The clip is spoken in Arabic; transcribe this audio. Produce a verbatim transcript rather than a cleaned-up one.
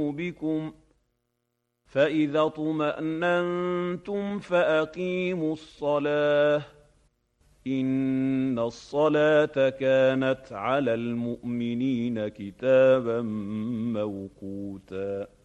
بكم فإذا اطمأننتم فأقيموا الصلاة إن الصلاة كانت على المؤمنين كتابا موقوتا